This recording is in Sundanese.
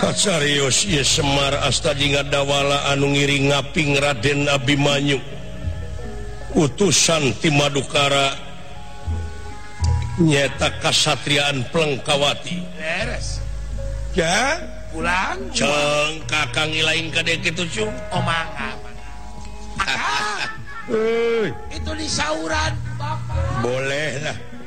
Kacarios ieu Semar Astadinga Dawala anu ngiring ngaping Raden Abimanyu utusan ti Madukara nyata kasatriaan Plengkawati. Beres. Ya, Pulang. ceng kakang ilain kade kitu cung. Oh mangga. Euy, Itu di sauran Bapak. boleh lah.